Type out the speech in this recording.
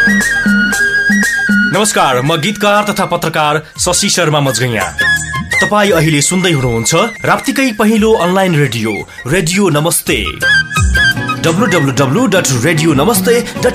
नमस्कार, म गीतकार तथा पत्रकार शशि शर्मा मजगैया। तपाईँ अहिले सुन्दै हुनुहुन्छ राप्तीकै पहिलो अनलाइन रेडियो नमस्ते। www.radionamaste.com